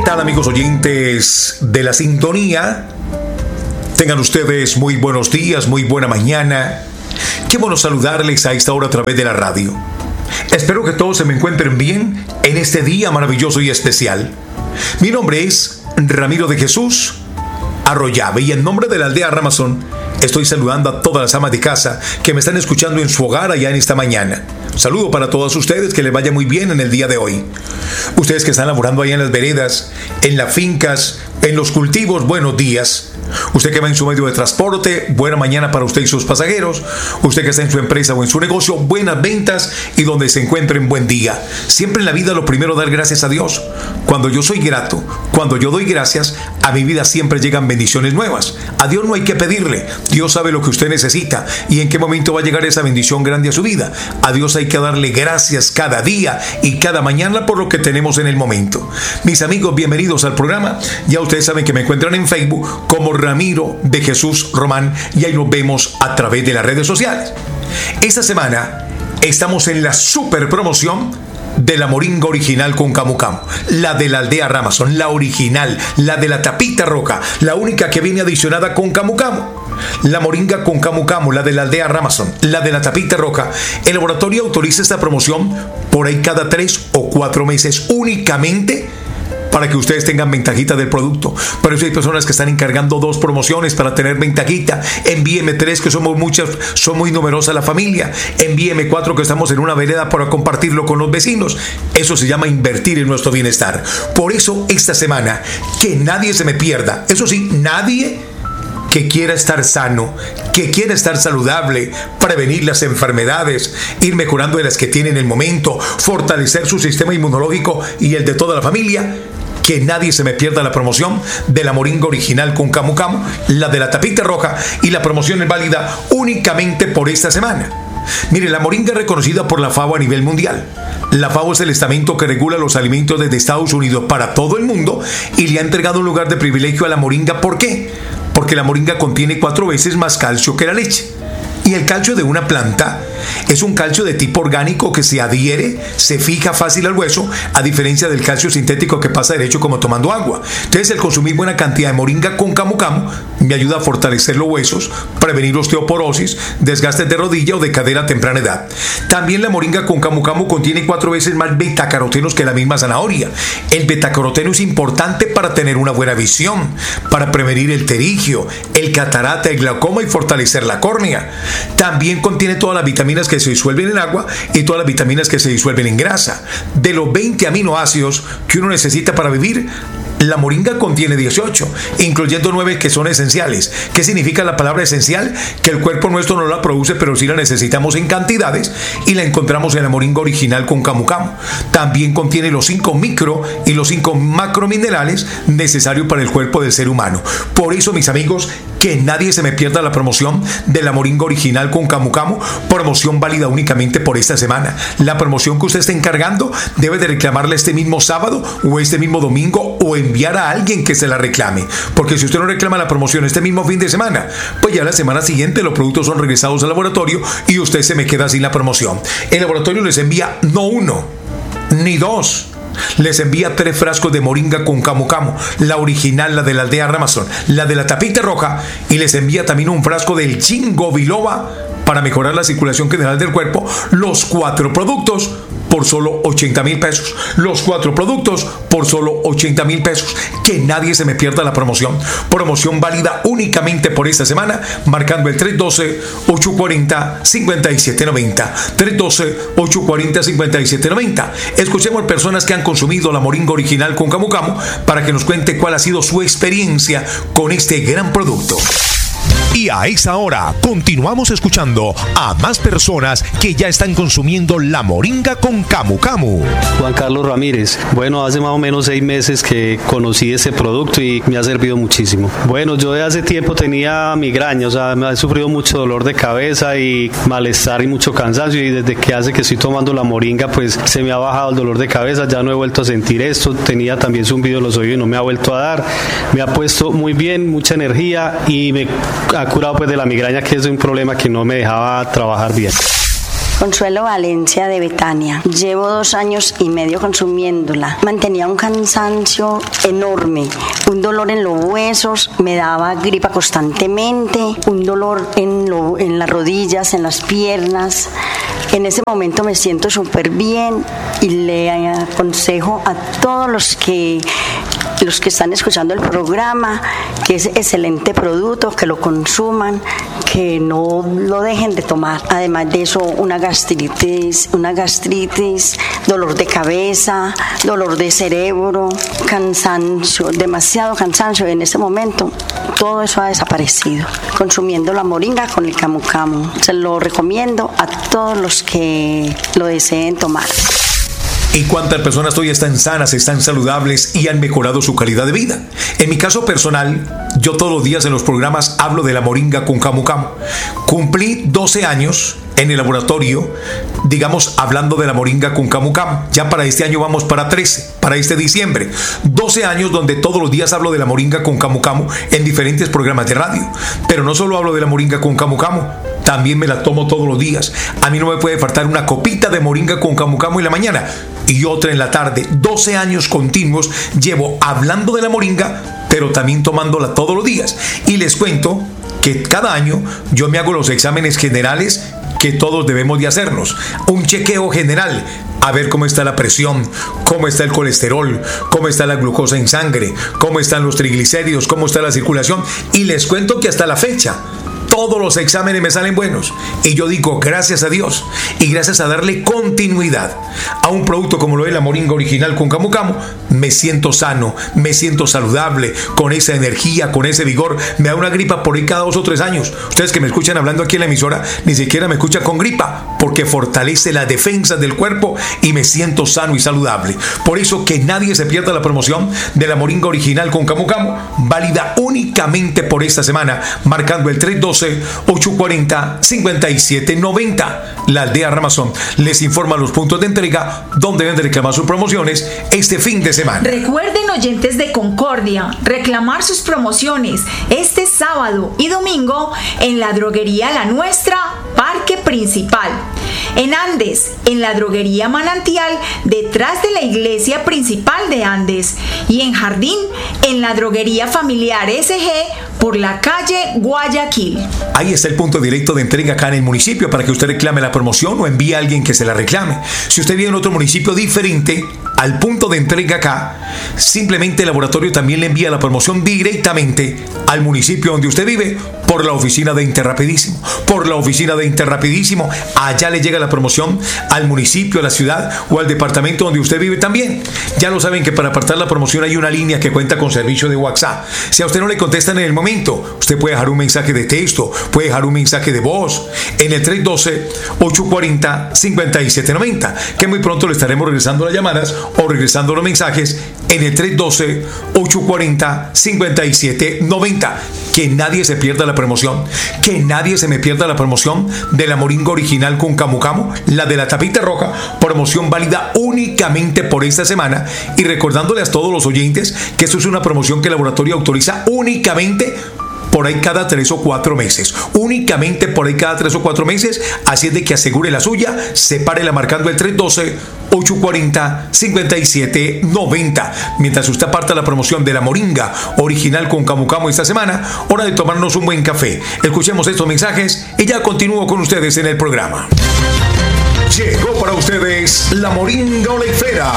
tal, amigos oyentes de la sintonía? Tengan ustedes muy buenos días, muy buena mañana. Qué bueno saludarles a esta hora a través de la radio. Espero que todos se me encuentren bien en este día maravilloso y especial. Mi nombre es Ramiro de Jesús Arroyave y en nombre de la aldea Ramazón estoy saludando a todas las amas de casa que me están escuchando en su hogar allá en esta mañana. Saludo para todos ustedes, que les vaya muy bien en el día de hoy. Ustedes que están laborando allá en las veredas, en las fincas, en los cultivos, buenos días. Usted que va en su medio de transporte, buena mañana para usted y sus pasajeros. Usted que está en su empresa o en su negocio, buenas ventas y donde se encuentren, buen día. Siempre en la vida lo primero, dar gracias a Dios. Cuando yo soy grato, cuando yo doy gracias, a mi vida siempre llegan bendiciones nuevas. A Dios no hay que pedirle. Dios sabe lo que usted necesita y en qué momento va a llegar esa bendición grande a su vida. A Dios hay que darle gracias cada día y cada mañana por lo que tenemos en el momento. Mis amigos, bienvenidos al programa. Ya ustedes saben que me encuentran en Facebook como Ramiro de Jesús Román y ahí nos vemos a través de las redes sociales. Esta semana estamos en la super promoción de la moringa original con camu camu, la de la aldea Ramazón, la original, la de la tapita roja, la única que viene adicionada con camu camu. La moringa con camu camu, la de la aldea Ramazón, la de la tapita roja. El laboratorio autoriza esta promoción por ahí cada 3 o 4 meses únicamente para que ustedes tengan ventajita del producto. Por eso hay personas que están encargando 2 promociones para tener ventajita. Envíeme 3, que somos muchas, son muy numerosa la familia. Envíeme 4, que estamos en una vereda, para compartirlo con los vecinos. Eso se llama invertir en nuestro bienestar. Por eso esta semana, que nadie se me pierda. Eso sí, nadie que quiera estar sano, que quiera estar saludable, prevenir las enfermedades, ir mejorando de las que tiene en el momento, fortalecer su sistema inmunológico y el de toda la familia. Que nadie se me pierda la promoción de la moringa original con camu camu, la de la tapita roja, y la promoción es válida únicamente por esta semana. Mire, la moringa es reconocida por la FAO a nivel mundial. La FAO es el estamento que regula los alimentos desde Estados Unidos para todo el mundo y le ha entregado un lugar de privilegio a la moringa. ¿Por qué? Porque la moringa contiene 4 veces más calcio que la leche. Y el calcio de una planta es un calcio de tipo orgánico que se adhiere, se fija fácil al hueso, a diferencia del calcio sintético que pasa derecho como tomando agua. Entonces, el consumir buena cantidad de moringa con camu camu me ayuda a fortalecer los huesos, prevenir osteoporosis, desgastes de rodilla o de cadera a temprana edad. También la moringa con camu camu contiene 4 veces más betacarotenos que la misma zanahoria. El betacaroteno es importante para tener una buena visión, para prevenir el pterigio, el catarata, el glaucoma y fortalecer la córnea. También contiene todas las vitaminas que se disuelven en agua y todas las vitaminas que se disuelven en grasa. De los 20 aminoácidos que uno necesita para vivir, la moringa contiene 18, incluyendo 9 que son esenciales. ¿Qué significa la palabra esencial? Que el cuerpo nuestro no la produce, pero sí la necesitamos en cantidades, y la encontramos en la moringa original con camu camu. También contiene los 5 micro y los 5 macrominerales necesarios para el cuerpo del ser humano. Por eso, mis amigos, que nadie se me pierda la promoción de la moringa original con camu camu, promoción válida únicamente por esta semana. La promoción que usted está encargando debe de reclamarla este mismo sábado o este mismo domingo, o enviar a alguien que se la reclame, porque si usted no reclama la promoción este mismo fin de semana, pues ya la semana siguiente los productos son regresados al laboratorio y usted se me queda sin la promoción. El laboratorio les envía no 1 ni 2, les envía 3 frascos de moringa con camu camu, la original, la de la aldea Ramazón, la de la tapita roja, y les envía también un frasco del Ginkgo biloba para mejorar la circulación general del cuerpo. Los 4 productos por solo 80,000 pesos. Los 4 productos por solo 80,000 pesos. Que nadie se me pierda la promoción. Promoción válida únicamente por esta semana, marcando el 312-840-5790. 312-840-5790. Escuchemos personas que han consumido la moringa original con camu camu para que nos cuente cuál ha sido su experiencia con este gran producto. Y a esa hora continuamos escuchando a más personas que ya están consumiendo la moringa con camu camu. Juan Carlos Ramírez. Bueno, hace más o menos 6 meses que conocí ese producto y me ha servido muchísimo. Bueno, yo de hace tiempo tenía migraña, o sea, me he sufrido mucho dolor de cabeza y malestar y mucho cansancio, y desde que estoy tomando la moringa, pues se me ha bajado el dolor de cabeza, ya no he vuelto a sentir esto. Tenía también zumbido en los oídos y no me ha vuelto a dar. Me ha puesto muy bien, mucha energía, y me ha curado pues de la migraña, que es un problema que no me dejaba trabajar bien. Consuelo Valencia de Betania. Llevo 2 años y medio consumiéndola. Mantenía un cansancio enorme, un dolor en los huesos, me daba gripa constantemente, un dolor en las rodillas, en las piernas. En ese momento me siento súper bien y le aconsejo a todos los que están escuchando el programa que es excelente producto, que lo consuman, que no lo dejen de tomar. Además de eso, una gastritis, dolor de cabeza, dolor de cerebro, cansancio, demasiado cansancio. En ese momento todo eso ha desaparecido. Consumiendo la moringa con el camu camu. Se lo recomiendo a todos los que lo deseen tomar. ¿Y cuántas personas hoy están sanas, están saludables y han mejorado su calidad de vida? En mi caso personal, yo todos los días en los programas hablo de la moringa con camu camu. Cumplí 12 años en el laboratorio, digamos, hablando de la moringa con camu camu. Ya para este año vamos para 13, para este diciembre. 12 años donde todos los días hablo de la moringa con camu camu en diferentes programas de radio. Pero no solo hablo de la moringa con camu camu, también me la tomo todos los días. A mí no me puede faltar una copita de moringa con camu camu en la mañana y otra en la tarde. 12 años continuos llevo hablando de la moringa, pero también tomándola todos los días. Y les cuento que cada año yo me hago los exámenes generales que todos debemos de hacernos. Un chequeo general, a ver cómo está la presión, cómo está el colesterol, cómo está la glucosa en sangre, cómo están los triglicéridos, cómo está la circulación. Y les cuento que hasta la fecha todos los exámenes me salen buenos. Y yo digo, gracias a Dios y gracias a darle continuidad a un producto como lo es la moringa original con camu camu, me siento sano, me siento saludable, con esa energía, con ese vigor. Me da una gripa por ahí cada 2 o 3 años. Ustedes que me escuchan hablando aquí en la emisora, ni siquiera me escuchan con gripa, porque fortalece las defensas del cuerpo y me siento sano y saludable. Por eso que nadie se pierda la promoción de la moringa original con camu camu, válida únicamente por esta semana, marcando el 312-840-5790. La Aldea Ramazón les informa los puntos de entrega donde deben reclamar sus promociones este fin de semana. Recuerden, oyentes de Concordia, reclamar sus promociones este sábado y domingo en la droguería La Nuestra, Parque Principal. En Andes, en la droguería Manantial, detrás de la iglesia principal de Andes. Y en Jardín, en la droguería familiar SG, por la calle Guayaquil. Ahí está el punto directo de entrega acá en el municipio para que usted reclame la promoción o envíe a alguien que se la reclame. Si usted vive en otro municipio diferente al punto de entrega acá, simplemente el laboratorio también le envía la promoción directamente al municipio donde usted vive por la oficina de Interrapidísimo. Por la oficina de Interrapidísimo, allá le llega la promoción al municipio, a la ciudad o al departamento donde usted vive también. Ya lo saben que para apartar la promoción hay una línea que cuenta con servicio de WhatsApp. Si a usted no le contestan en el momento, usted puede dejar un mensaje de texto, puede dejar un mensaje de voz en el 312-840-5790, que muy pronto le estaremos regresando las llamadas o regresando los mensajes en el 312-840-5790. Que nadie se pierda la promoción, que nadie se me pierda la promoción de la moringa original con camu camu, la de la tapita roja, promoción válida únicamente por esta semana. Y recordándole a todos los oyentes que esto es una promoción que el laboratorio autoriza únicamente por ahí cada 3 o 4 meses. Únicamente por ahí cada 3 o 4 meses. Así es de que asegure la suya. Sepárela marcando el 312-840-5790. Mientras usted aparta la promoción de la moringa original con camu camu esta semana, hora de tomarnos un buen café. Escuchemos estos mensajes y ya continúo con ustedes en el programa. Llegó para ustedes la moringa oleifera,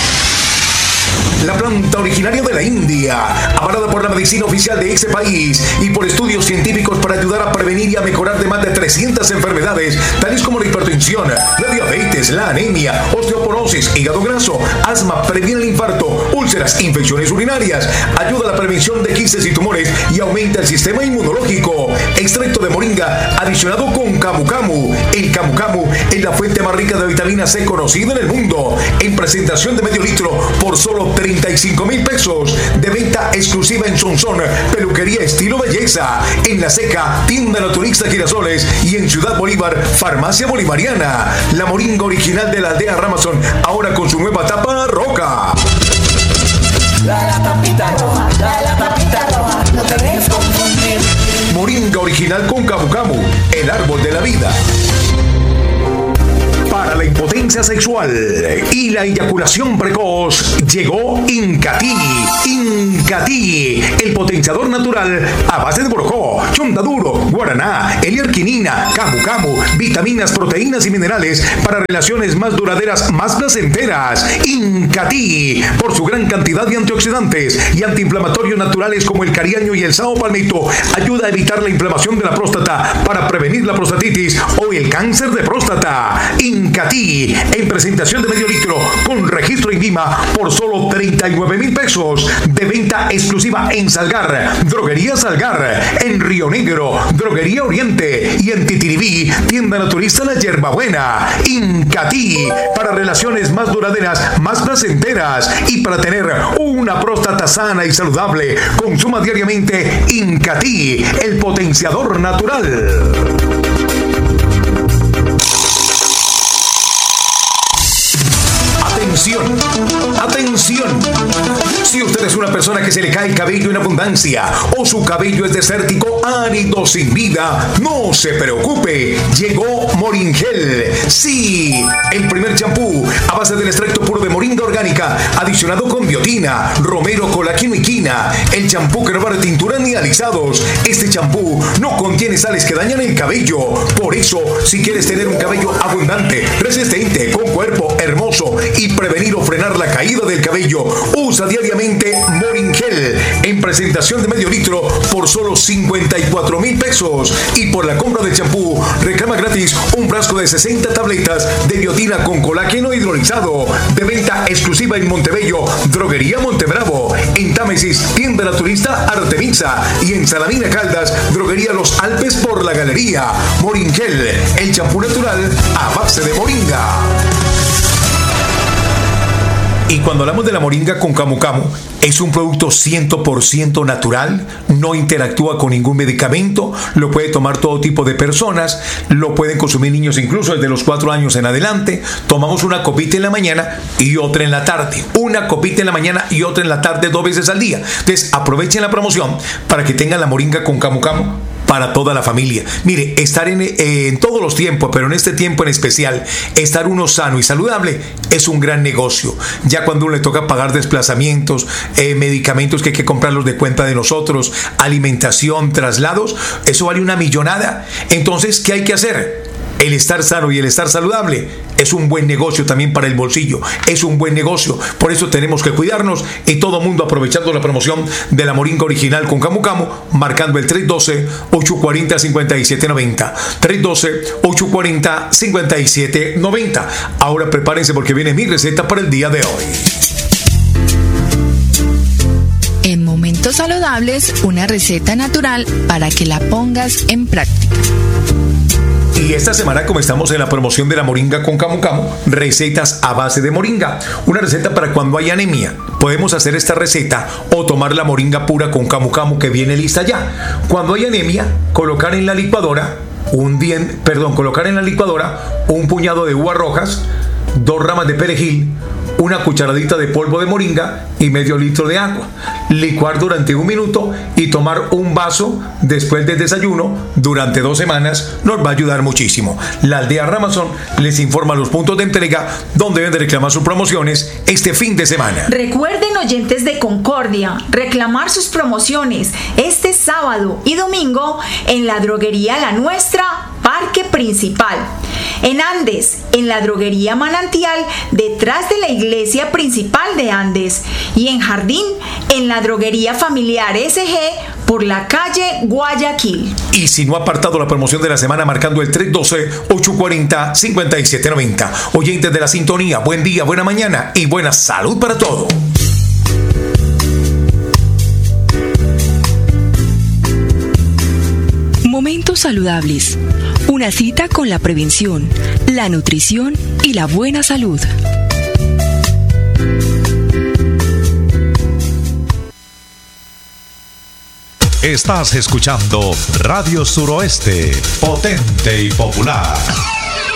la planta originaria de la India, avalada por la medicina oficial de ese país y por estudios científicos para ayudar a prevenir y a mejorar de más de 300 enfermedades, tales como la hipertensión, la diabetes, la anemia, osteoporosis, hígado graso, asma, previene el infarto, úlceras, infecciones urinarias, ayuda a la prevención de quistes y tumores y aumenta el sistema inmunológico. Extracto de moringa adicionado con camu camu. El camu camu es la fuente más rica de vitamina C conocida en el mundo. En presentación de medio litro por solo 35,000 pesos. De venta exclusiva en Sonsón, peluquería estilo belleza. En La Seca, tienda naturista Girasoles. Y en Ciudad Bolívar, farmacia bolivariana. La moringa original de la Aldea Ramazón, ahora con su nueva tapa roja. La tapita roja, la tapita roja, no te dejes confundir. Moringa original con camu camu, el árbol de la vida. Para la impotencia sexual y la eyaculación precoz llegó Incatí. Incatí, el potenciador natural a base de borojó, chontaduro, guaraná, L-arginina, camu camu, vitaminas, proteínas y minerales para relaciones más duraderas, más placenteras. Incatí, por su gran cantidad de antioxidantes y antiinflamatorios naturales como el cariaño y el sao palmito, ayuda a evitar la inflamación de la próstata para prevenir la prostatitis o el cáncer de próstata. Incatí, en presentación de medio litro con registro en Guima por solo 39,000 pesos, de venta exclusiva en Salgar, Droguería Salgar, en Río Negro, Droguería Oriente y en Titiribí, tienda naturista La Yerbabuena. Incatí, para relaciones más duraderas, más placenteras y para tener una próstata sana y saludable. Consuma diariamente Incatí, el potenciador natural. Atención. Si usted es una persona que se le cae el cabello en abundancia o su cabello es desértico, árido, sin vida, no se preocupe. Llegó Moringel. Sí, el primer champú a base del extracto puro de moringa orgánica, adicionado con biotina, romero, colágeno y quina. El champú que no va de tintura ni alisados. Este champú no contiene sales que dañan el cabello. Por eso, si quieres tener un cabello abundante, resistente, con cuerpo hermoso y prevenir o frenar la caída del cabello, usa diariamente Moringel en presentación de medio litro por solo 54,000 pesos. Y por la compra del champú, reclama gratis un frasco de 60 tabletas de biotina con colágeno hidrolizado, de venta exclusiva en Montebello, Droguería Montebravo, en Támesis, tienda naturista Artemisa, y en Salamina Caldas, Droguería Los Alpes por la Galería. Moringel, el champú natural a base de moringa. Y cuando hablamos de la moringa con camu camu, es un producto 100% natural, no interactúa con ningún medicamento, lo puede tomar todo tipo de personas, lo pueden consumir niños incluso desde los 4 años en adelante. Tomamos una copita en la mañana y otra en la tarde, una copita en la mañana y otra en la tarde 2 veces al día. Entonces aprovechen la promoción para que tengan la moringa con camu camu para toda la familia. Mire, estar en todos los tiempos, pero en este tiempo en especial, estar uno sano y saludable es un gran negocio. Ya cuando uno le toca pagar desplazamientos, medicamentos que hay que comprarlos de cuenta de nosotros, alimentación, traslados, eso vale una millonada. Entonces, ¿qué hay que hacer? El estar sano y el estar saludable es un buen negocio también para el bolsillo, es un buen negocio. Por eso tenemos que cuidarnos y todo mundo aprovechando la promoción de la moringa original con camu camu, marcando el 312-840-5790. 312-840-5790. Ahora prepárense porque viene mi receta para el día de hoy. En Momentos Saludables, una receta natural para que la pongas en práctica. Y esta semana, como estamos en la promoción de la moringa con camu camu, recetas a base de moringa. Una receta para cuando hay anemia. Podemos hacer esta receta o tomar la moringa pura con camu camu que viene lista ya. Cuando hay anemia, colocar en la licuadora un puñado de uvas rojas, 2 ramas de perejil, una cucharadita de polvo de moringa y medio litro de agua. Licuar durante 1 minuto y tomar un vaso después del desayuno durante 2 semanas nos va a ayudar muchísimo. La Aldea Ramazón les informa los puntos de entrega donde deben de reclamar sus promociones este fin de semana. Recuerden, oyentes de Concordia, reclamar sus promociones este sábado y domingo en la Droguería La Nuestra, Parque Principal. En Andes, en la Droguería Manantial, detrás de la iglesia principal de Andes. Y en Jardín, en la Droguería Familiar SG, por la calle Guayaquil. Y si no ha apartado la promoción de la semana, marcando el 312-840-5790. Oyentes de la sintonía, buen día, buena mañana y buena salud para todos. Momentos Saludables. Una cita con la prevención, la nutrición y la buena salud. Estás escuchando Radio Suroeste, potente y popular.